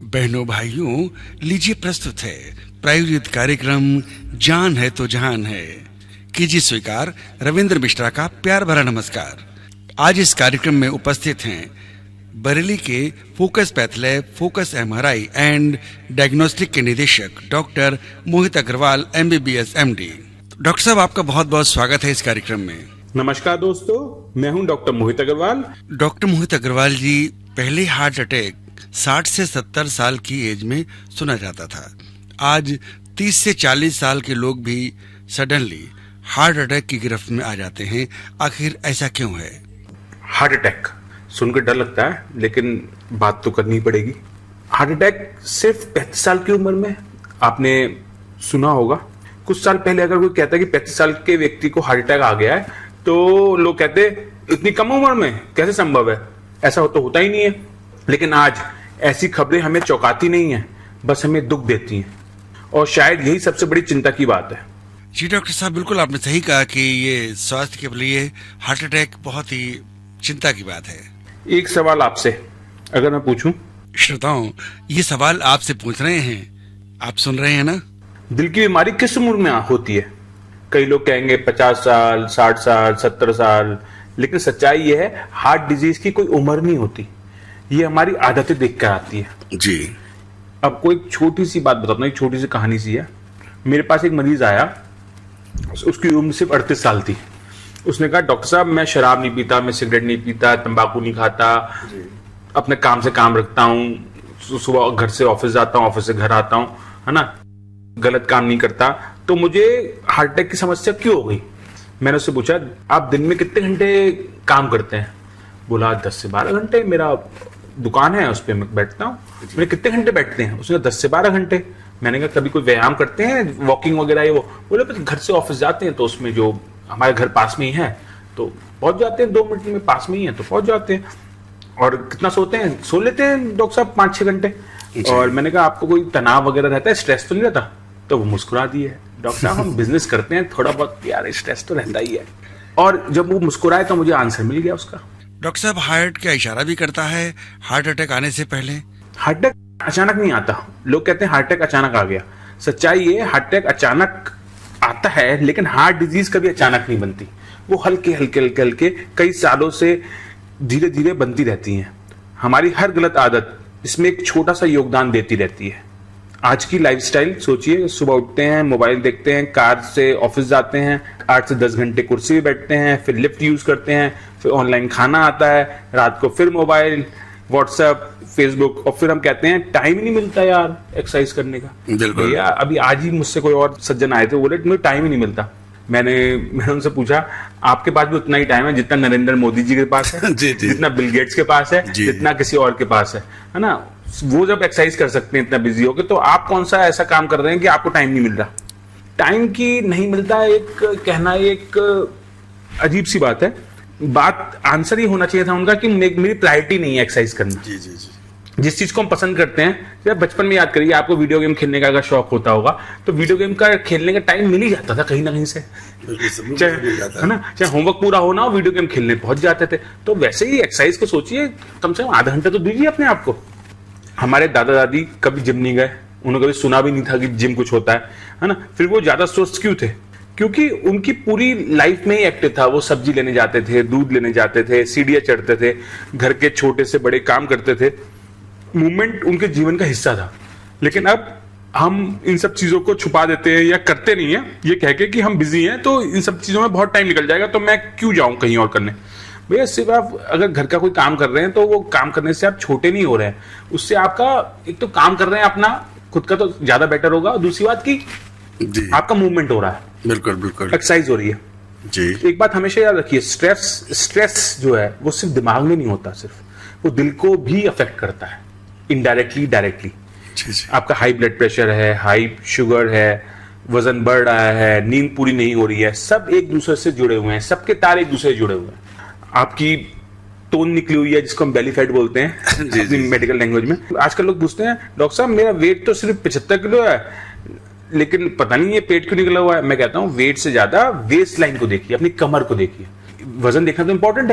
बहनों भाइयों, लीजिए प्रस्तुत है प्रायोजित कार्यक्रम जान है तो जहान है। कीजिए स्वीकार रविंद्र मिश्रा का प्यार भरा नमस्कार। आज इस कार्यक्रम में उपस्थित हैं बरेली के focus path lab, focus MRI and diagnostic के निदेशक doctor Mohit Agarwal MBBS MD। Doctor साहब, आपका बहुत बहुत स्वागत है इस कार्यक्रम में। नमस्कार दोस्तों, मैं हूं डॉक्टर मोहित अग्रवाल। डॉक्टर मोहित अग्रवाल जी, पहले हार्ट अटैक 60 से 70 साल की एज में सुना जाता था। आज 30 से 40 साल के लोग भी सडनली हार्ट अटैक की गिरफ्त में आ जाते हैं। आखिर ऐसा क्यों है? हार्ट अटैक सुनकर डर लगता है, लेकिन बात तो करनी पड़ेगी। हार्ट अटैक सिर्फ 35 साल की उम्र में, आपने सुना होगा। कुछ साल पहले अगर कोई कहता है कि 35 साल के व्यक्ति को हार्ट अटैक आ गया है, तो लोग कहते इतनी कम उम्र में कैसे संभव है, ऐसा तो होता ही नहीं है। लेकिन आज ऐसी खबरें हमें चौंकाती नहीं है, बस हमें दुख देती हैं, और शायद यही सबसे बड़ी चिंता की बात है। जी डॉक्टर साहब, बिल्कुल आपने सही कहा कि ये स्वास्थ्य के लिए हार्ट अटैक बहुत ही चिंता की बात है। एक सवाल आपसे अगर मैं पूछूं, श्रोताओं ये सवाल आपसे पूछ रहे हैं, आप सुन रहे हैं ना? दिल की बीमारी किस उम्र में होती है? कई लोग कहेंगे 50 साल, 60 साल, 70 साल, लेकिन सच्चाई ये है हार्ट डिजीज की कोई उम्र नहीं होती। ये हमारी आदतें देखकर आती है जी। आपको एक छोटी सी बात बताता हूं, एक छोटी सी कहानी सी है। मेरे पास एक मरीज आया, उसकी उम्र सिर्फ 38 साल थी। उसने कहा, डॉक्टर साहब मैं शराब नहीं पीता, मैं सिगरेट नहीं पीता, तंबाकू नहीं खाता, अपने काम से काम रखता हूँ, सुबह घर से ऑफिस जाता हूँ, ऑफिस से घर आता हूँ, है ना, गलत काम नहीं करता, तो मुझे हार्ट अटैक की समस्या क्यों हो गई? मैंने उससे पूछा, आप दिन में कितने घंटे काम करते हैं? बोला 10 से 12 घंटे, मेरा दुकान है उस पर मैं बैठता हूँ। मैंने कितने घंटे बैठते हैं? उसने 10 से 12 घंटे। मैंने कहा कभी कोई व्यायाम करते हैं, वॉकिंग वगैरह? ये वो बोले घर से ऑफिस जाते हैं, तो उसमें जो हमारे घर पास में ही है तो पहुंच जाते हैं, 2 मिनट में पास में ही है तो पहुंच जाते हैं। और कितना सोते हैं? सो लेते हैं डॉक्टर साहब 5-6 घंटे। और मैंने कहा आपको कोई तनाव वगैरह रहता है, स्ट्रेस तो नहीं रहता? तो वो मुस्कुरा दिए, डॉक्टर साहब हम बिजनेस करते हैं, थोड़ा बहुत यार स्ट्रेस तो रहता ही है। और जब वो मुस्कुराए तो मुझे आंसर मिल गया उसका। डॉक्टर साहब, हार्ट का इशारा भी करता है हार्ट अटैक आने से पहले? हार्ट अटैक अचानक नहीं आता। लोग कहते हैं हार्ट अटैक अचानक आ गया। सच्चाई ये, हार्ट अटैक अचानक आता है, लेकिन हार्ट डिजीज कभी अचानक नहीं बनती। वो हल्के हल्के हल्के हल्के कई सालों से धीरे धीरे बनती रहती हैं। हमारी हर गलत आदत इसमें एक छोटा सा योगदान देती रहती है। आज की लाइफस्टाइल सोचिए, सुबह उठते हैं, मोबाइल देखते हैं, कार से ऑफिस जाते हैं, 8 से 10 घंटे कुर्सी पे बैठते हैं, फिर लिफ्ट यूज करते हैं, फिर ऑनलाइन खाना आता है, रात को फिर मोबाइल, व्हाट्सएप, फेसबुक, और फिर हम कहते हैं टाइम ही नहीं मिलता यार एक्सरसाइज करने का। भैया अभी आज ही मुझसे कोई और सज्जन आए थे, बोले मुझे टाइम ही नहीं मिलता। मैंने उनसे पूछा, आपके पास भी उतना ही टाइम है जितना नरेंद्र मोदी जी के पास है, जितना बिल गेट्स के पास है, जितना किसी और के पास है ना? वो जब एक्सरसाइज कर सकते हैं इतना बिजी होकर, तो आप कौन सा ऐसा काम कर रहे हैं कि आपको टाइम नहीं मिल रहा? टाइम की नहीं मिलता एक कहना एक अजीब सी बात है। बात आंसर ही होना चाहिए था उनका कि मेरी प्रायोरिटी नहीं है एक्सरसाइज करना। जी जी जी। जिस चीज को हम पसंद करते हैं, जब बचपन में याद करिए, आपको वीडियो गेम खेलने का अगर शौक होता होगा, तो वीडियो गेम का खेलने का टाइम मिल ही जाता था कहीं ना कहीं से, है ना? चाहे होमवर्क पूरा होना हो, वीडियो गेम खेलने पहुंच जाते थे। तो वैसे ही एक्सरसाइज को सोचिए, कम से कम आधा घंटा तो दीजिए अपने आप को। हमारे दादा दादी कभी जिम नहीं गए, उन्होंने कभी सुना भी नहीं था कि जिम कुछ होता है ना? फिर वो ज्यादा स्वस्थ क्यों थे? क्योंकि उनकी पूरी लाइफ में ही एक्टिव था। वो सब्जी लेने जाते थे, दूध लेने जाते थे, सीढ़ियां चढ़ते थे, घर के छोटे से बड़े काम करते थे। मूवमेंट उनके जीवन का हिस्सा था। लेकिन अब हम इन सब चीजों को छुपा देते हैं या करते नहीं है, ये कह के कि हम बिजी हैं, तो इन सब चीजों में बहुत टाइम निकल जाएगा, तो मैं क्यों जाऊं कहीं और करने। भैया सिर्फ आप अगर घर का कोई काम कर रहे हैं, तो वो काम करने से आप छोटे नहीं हो रहे हैं। उससे आपका एक तो काम कर रहे हैं अपना खुद का, तो ज्यादा बेटर होगा। दूसरी बात की आपका मूवमेंट हो रहा है, बिल्कुल बिल्कुल, एक्सरसाइज हो रही है जी। एक बात हमेशा याद रखिए, स्ट्रेस जो है वो सिर्फ दिमाग में नहीं होता, सिर्फ वो दिल को भी अफेक्ट करता है, इनडायरेक्टली डायरेक्टली। आपका हाई ब्लड प्रेशर है, हाई शुगर है, वजन बढ़ रहा है, नींद पूरी नहीं हो रही है, सब एक दूसरे से जुड़े हुए हैं, सबके तार एक दूसरे से जुड़े हुए हैं। आपकी टोन निकली हुई है, जिसको हम बेली फैट बोलते हैं मेडिकल लैंग्वेज में। आजकल लोग पूछते हैं, डॉक्टर साहब मेरा वेट तो सिर्फ 75 किलो है, लेकिन पता नहीं ये पेट क्यों निकला हुआ है। मैं कहता हूं वेट से ज्यादा वेस्ट लाइन को देखिए, अपनी कमर को देखिए। वजन देखना तो इंपॉर्टेंट है,